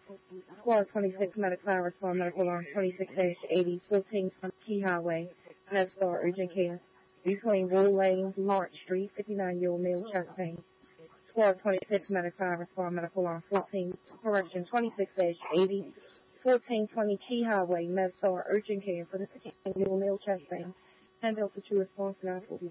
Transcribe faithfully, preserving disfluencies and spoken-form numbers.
Squad twenty-six, medical respond medical alarm twenty-six eighty, fourteen Key Highway, Medstar, urgent care. Between Wool Lane, March Street, fifty-nine-year-old male, chest pain. Squad twenty-six, medical respond medical alarm fourteen, correction twenty-six eighty, fourteen twenty Key Highway, Medstar, urgent care for the fifty-nine-year-old male, chest pain. Handle for true response now.